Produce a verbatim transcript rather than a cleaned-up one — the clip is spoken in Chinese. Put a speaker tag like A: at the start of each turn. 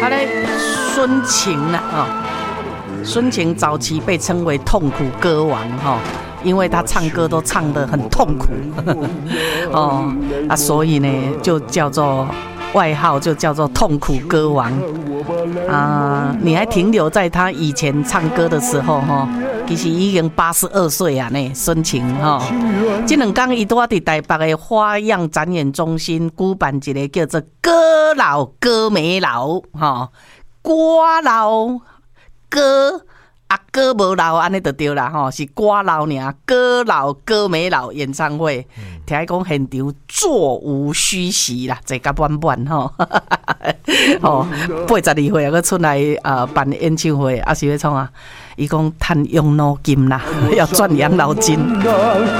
A: 啊咧，孙晴啊，哦，孙晴早期被称为痛苦歌王哈、哦，因为他唱歌都唱得很痛苦哦啊，所以呢就叫做外号就叫做痛苦歌王啊。你还停留在他以前唱歌的时候哈、哦，其实已经八十二岁啊呢，孙晴哈。这两天伊拄啊伫台北的花样展演中心举办一个叫做歌老歌没老哈，歌老歌。啊，歌无老安尼就对啦吼，是歌老尔，歌老歌没老演唱会，嗯、听讲现场座无虚席啦，坐甲满满吼，吼八十二岁啊，佮出来呃办演唱会，啊是要创啊，伊讲趁养老金啦，要赚养老金。